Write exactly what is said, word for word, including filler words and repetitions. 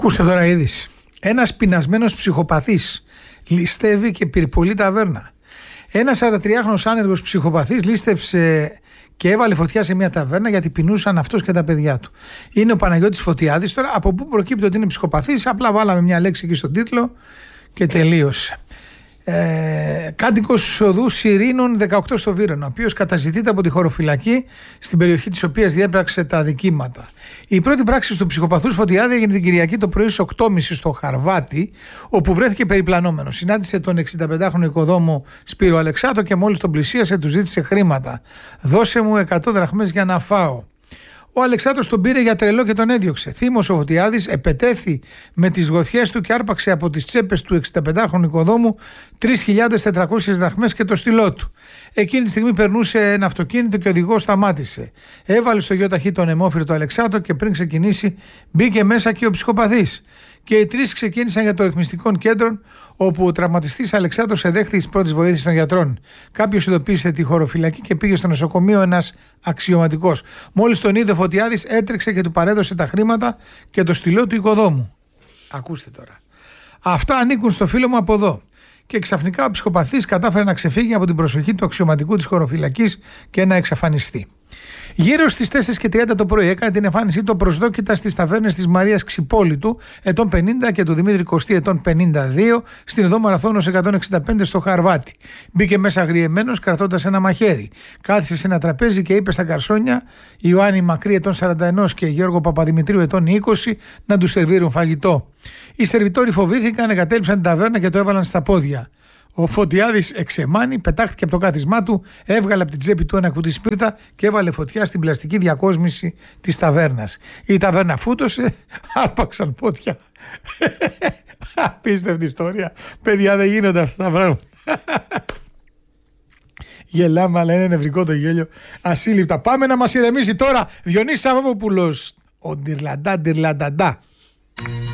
Ακούστε τώρα είδηση. Ένας πεινασμένος ψυχοπαθής ληστεύει και πυρπολεί ταβέρνα. Ένας σαραντατριάχρονος άνεργος ψυχοπαθής λήστεψε και έβαλε φωτιά σε μια ταβέρνα γιατί πεινούσαν αυτός και τα παιδιά του. Είναι ο Παναγιώτης Φωτιάδης. Τώρα, από πού προκύπτει ότι είναι ψυχοπαθής? Απλά βάλαμε μια λέξη εκεί στον τίτλο και τελείωσε. Ε, κάτοικος οδού Σιρήνων δεκαοκτώ στο Βύρωνα, ο οποίος καταζητείται από τη χωροφυλακή στην περιοχή της οποίας διέπραξε τα αδικήματα. Η πρώτη πράξη του ψυχοπαθούς Φωτιάδη έγινε την Κυριακή το πρωί στις οκτώ και μισή στο Χαρβάτι, όπου βρέθηκε περιπλανόμενος. Συνάντησε τον εξηνταπεντάχρονο οικοδόμο Σπύρο Αλεξάτο και μόλις τον πλησίασε του ζήτησε χρήματα. «Δώσε μου εκατό δραχμές για να φάω». Ο Αλεξάτος τον πήρε για τρελό και τον έδιωξε. Θύμος ο Φωτιάδης επετέθη με τις γοθιές του και άρπαξε από τις τσέπες του εξηνταπεντάχρονου οικοδόμου τρεις χιλιάδες τετρακόσιες δραχμές και το στυλό του. Εκείνη τη στιγμή περνούσε ένα αυτοκίνητο και ο οδηγός σταμάτησε. Έβαλε στο γιοταχή τον αιμόφυρο του Αλεξάτο και πριν ξεκινήσει μπήκε μέσα και ο ψυχοπαθής. Και οι τρεις ξεκίνησαν για το ρυθμιστικό κέντρο, όπου ο τραυματιστής Αλεξάτος εδέχθη τις πρώτες βοήθειες των γιατρών. Κάποιος ειδοποίησε τη χωροφυλακή και πήγε στο νοσοκομείο ένας αξιωματικός. Μόλις τον είδε, ο Φωτιάδης έτρεξε και του παρέδωσε τα χρήματα και το στυλό του οικοδόμου. Ακούστε τώρα. Αυτά ανήκουν στο φίλο μου από εδώ. Και ξαφνικά ο ψυχοπαθής κατάφερε να ξεφύγει από την προσοχή του αξιωματικού της χωροφυλακής και να εξαφανιστεί. Γύρω στις τέσσερις και τριάντα το πρωί έκανε την εμφάνισή του προσδόκητα στις ταβέρνες της Μαρίας Ξυπόλητου, ετών πενήντα, και του Δημήτρη Κωστή, ετών πενήντα δύο, στην οδό Μαραθώνος εκατόν εξήντα πέντε στο Χαρβάτι. Μπήκε μέσα αγριεμένος κρατώντας ένα μαχαίρι. Κάθισε σε ένα τραπέζι και είπε στα γκαρσόνια, Ιωάννη Μακρύ, ετών σαράντα ένα, και Γιώργο Παπαδημητρίου, ετών είκοσι, να του σερβίρουν φαγητό. Οι σερβιτόροι φοβήθηκαν, εγκατέλειψαν την ταβέρνα και το έβαλαν στα πόδια. Ο Φωτιάδης εξεμάνει, πετάχτηκε από το κάθισμά του, έβγαλε από την τσέπη του ένα κουτί σπίρτα και έβαλε φωτιά στην πλαστική διακόσμηση της ταβέρνας. Η ταβέρνα φούτωσε, άρπαξαν φωτιά. Απίστευτη ιστορία. Παιδιά, δεν γίνονται αυτά τα πράγματα. Γελάμε, αλλά είναι νευρικό το γέλιο. Ασύλληπτα. Πάμε να μας ηρεμήσει τώρα Διονύσης Σαββόπουλος. Ο Ντυρλαντά, Ντυρλανταντά.